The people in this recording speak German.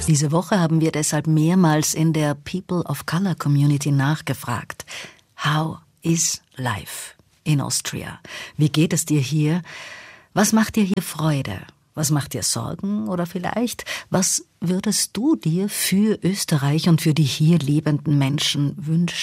Diese Woche haben wir deshalb mehrmals in der People of Color Community nachgefragt. How is life in Austria? Wie geht es dir hier? Was macht dir hier Freude? Was macht dir Sorgen? Oder vielleicht, was würdest du dir für Österreich und für die hier lebenden Menschen wünschen?